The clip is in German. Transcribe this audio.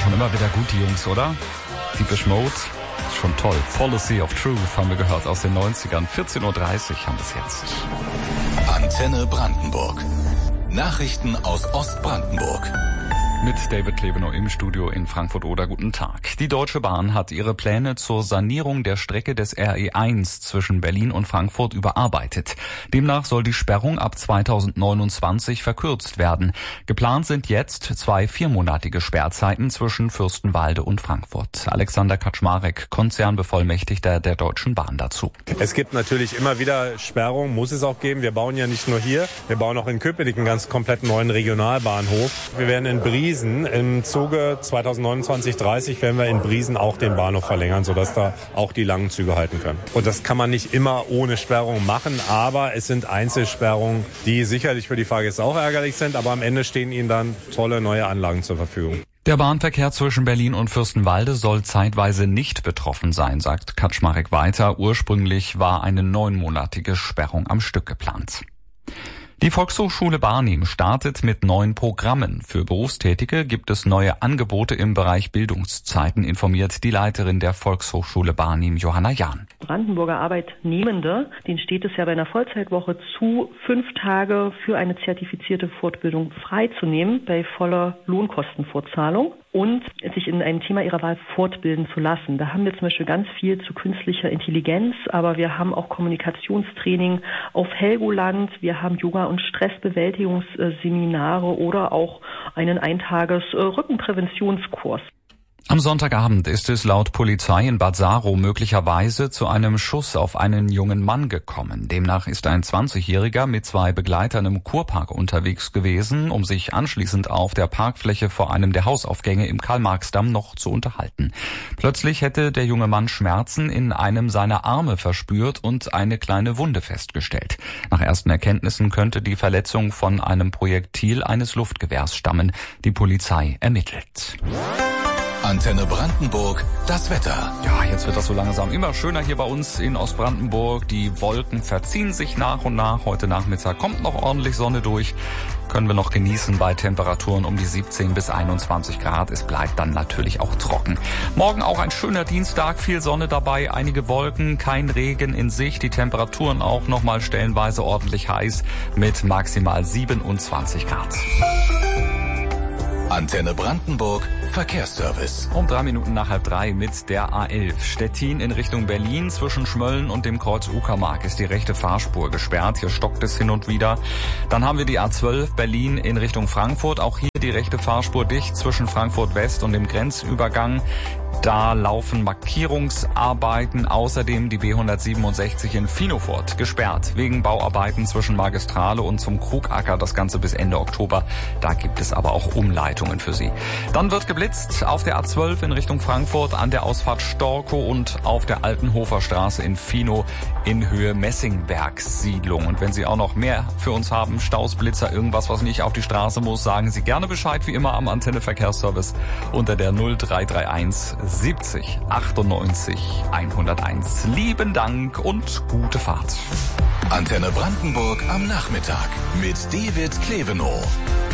schon immer wieder gut, die Jungs, oder? Depeche Mode, ist schon toll. Policy of Truth haben wir gehört aus den 90ern. 14.30 Uhr haben wir es jetzt. Antenne Brandenburg. Nachrichten aus Ostbrandenburg. Mit David Klebenow im Studio in Frankfurt-Oder. Guten Tag. Die Deutsche Bahn hat ihre Pläne zur Sanierung der Strecke des RE1 zwischen Berlin und Frankfurt überarbeitet. Demnach soll die Sperrung ab 2029 verkürzt werden. Geplant sind jetzt 2 viermonatige Sperrzeiten zwischen Fürstenwalde und Frankfurt. Alexander Kaczmarek, Konzernbevollmächtigter der Deutschen Bahn, dazu. Es gibt natürlich immer wieder Sperrungen, muss es auch geben. Wir bauen ja nicht nur hier, wir bauen auch in Köpenick einen ganz komplett neuen Regionalbahnhof. Wir werden in Briesen im Zuge 2029/30 werden wir in Briesen auch den Bahnhof verlängern, sodass da auch die langen Züge halten können. Und das kann man nicht immer ohne Sperrung machen, aber es sind Einzelsperrungen, die sicherlich für die Fahrgäste auch ärgerlich sind, aber am Ende stehen ihnen dann tolle neue Anlagen zur Verfügung. Der Bahnverkehr zwischen Berlin und Fürstenwalde soll zeitweise nicht betroffen sein, sagt Kaczmarek weiter. Ursprünglich war eine 9-monatige Sperrung am Stück geplant. Die Volkshochschule Barnim startet mit neuen Programmen. Für Berufstätige gibt es neue Angebote im Bereich Bildungszeiten, informiert die Leiterin der Volkshochschule Barnim, Johanna Jahn. Brandenburger Arbeitnehmende, denen steht es ja bei einer Vollzeitwoche zu, 5 Tage für eine zertifizierte Fortbildung freizunehmen bei voller Lohnkostenvorzahlung und sich in einem Thema ihrer Wahl fortbilden zu lassen. Da haben wir zum Beispiel ganz viel zu künstlicher Intelligenz, aber wir haben auch Kommunikationstraining auf Helgoland, wir haben Yoga- und Stressbewältigungsseminare oder auch einen Eintages-Rückenpräventionskurs. Am Sonntagabend ist es laut Polizei in Bad Saro möglicherweise zu einem Schuss auf einen jungen Mann gekommen. Demnach ist ein 20-Jähriger mit 2 Begleitern im Kurpark unterwegs gewesen, um sich anschließend auf der Parkfläche vor einem der Hausaufgänge im Karl-Marx-Damm noch zu unterhalten. Plötzlich hätte der junge Mann Schmerzen in einem seiner Arme verspürt und eine kleine Wunde festgestellt. Nach ersten Erkenntnissen könnte die Verletzung von einem Projektil eines Luftgewehrs stammen. Die Polizei ermittelt. Antenne Brandenburg, das Wetter. Ja, jetzt wird das so langsam immer schöner hier bei uns in Ostbrandenburg. Die Wolken verziehen sich nach und nach. Heute Nachmittag kommt noch ordentlich Sonne durch. Können wir noch genießen bei Temperaturen um die 17 bis 21 Grad. Es bleibt dann natürlich auch trocken. Morgen auch ein schöner Dienstag, viel Sonne dabei, einige Wolken, kein Regen in Sicht. Die Temperaturen auch nochmal stellenweise ordentlich heiß mit maximal 27 Grad. Antenne Brandenburg, Verkehrsservice. Um 3 Minuten nach 2:30 mit der A11. Stettin in Richtung Berlin. Zwischen Schmölln und dem Kreuz Uckermark ist die rechte Fahrspur gesperrt. Hier stockt es hin und wieder. Dann haben wir die A12 Berlin in Richtung Frankfurt. Auch hier die rechte Fahrspur dicht zwischen Frankfurt West und dem Grenzübergang. Da laufen Markierungsarbeiten. Außerdem die B167 in Finofurt gesperrt wegen Bauarbeiten zwischen Magistrale und zum Krugacker. Das Ganze bis Ende Oktober. Da gibt es aber auch Umleitungen für Sie. Dann wird geblitzt auf der A12 in Richtung Frankfurt an der Ausfahrt Storkow und auf der Altenhofer Straße in Fino in Höhe Messingbergssiedlung. Und wenn Sie auch noch mehr für uns haben, Staus, Blitzer, irgendwas, was nicht auf die Straße muss, sagen Sie gerne Bescheid, wie immer am Antenne Verkehrsservice unter der 0331 70 98 101. Lieben Dank und gute Fahrt. Antenne Brandenburg am Nachmittag mit David Klebenow.